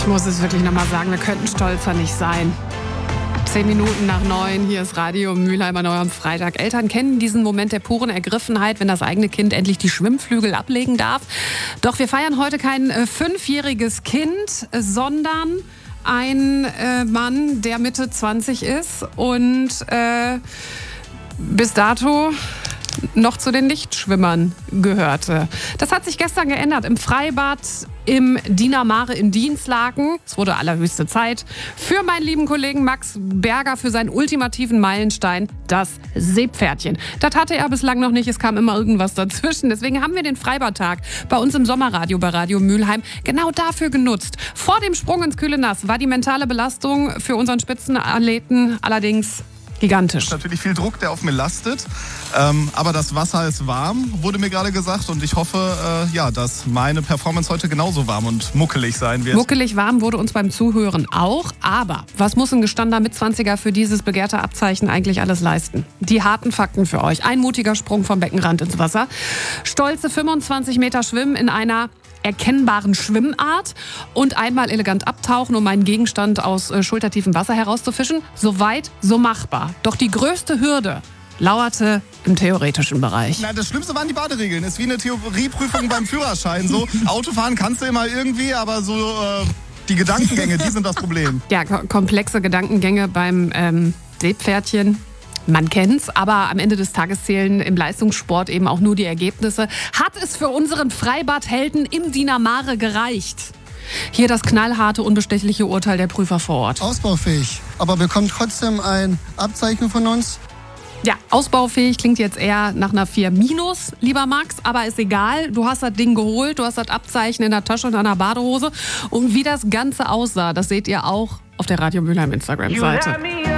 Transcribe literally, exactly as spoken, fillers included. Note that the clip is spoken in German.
muss es wirklich nochmal sagen, wir könnten stolzer nicht sein. Zehn Minuten nach neun, hier ist Radio Mülheimer Neu am Freitag. Eltern kennen diesen Moment der puren Ergriffenheit, wenn das eigene Kind endlich die Schwimmflügel ablegen darf. Doch wir feiern heute kein äh, fünfjähriges Kind, sondern ein äh, Mann, der Mitte zwanzig ist und äh, bis dato noch zu den Lichtschwimmern gehörte. Das hat sich gestern geändert. Im Freibad im Diener Mare in Dinslaken. Es wurde allerhöchste Zeit für meinen lieben Kollegen Max Berger für seinen ultimativen Meilenstein, das Seepferdchen. Das hatte er bislang noch nicht. Es kam immer irgendwas dazwischen. Deswegen haben wir den Freibadtag bei uns im Sommerradio bei Radio Mülheim genau dafür genutzt. Vor dem Sprung ins kühle Nass war die mentale Belastung für unseren Spitzenathleten allerdings gigantisch. Es ist natürlich viel Druck, der auf mir lastet. Ähm, aber das Wasser ist warm, wurde mir gerade gesagt. Und ich hoffe, äh, ja, dass meine Performance heute genauso warm und muckelig sein wird. Muckelig warm wurde uns beim Zuhören auch. Aber was muss ein gestandener Mitzwanziger für dieses begehrte Abzeichen eigentlich alles leisten? Die harten Fakten für euch. Ein mutiger Sprung vom Beckenrand ins Wasser. Stolze fünfundzwanzig Meter Schwimmen in einer erkennbaren Schwimmart und einmal elegant abtauchen, um einen Gegenstand aus äh, schultertiefem Wasser herauszufischen. So weit, so machbar. Doch die größte Hürde lauerte im theoretischen Bereich. Na, das Schlimmste waren die Baderegeln. Ist wie eine Theorieprüfung beim Führerschein. So, Autofahren kannst du immer irgendwie, aber so äh, die Gedankengänge, die sind das Problem. Ja, ko- komplexe Gedankengänge beim ähm, Seepferdchen. Man kennt's, aber am Ende des Tages zählen im Leistungssport eben auch nur die Ergebnisse. Hat es für unseren Freibadhelden im Diener Mare gereicht? Hier das knallharte, unbestechliche Urteil der Prüfer vor Ort. Ausbaufähig, aber bekommt trotzdem ein Abzeichen von uns. Ja, ausbaufähig klingt jetzt eher nach einer vier minus, lieber Max, aber ist egal. Du hast das Ding geholt, du hast das Abzeichen in der Tasche und an der Badehose. Und wie das Ganze aussah, das seht ihr auch auf der Radio Mülheim Instagram-Seite.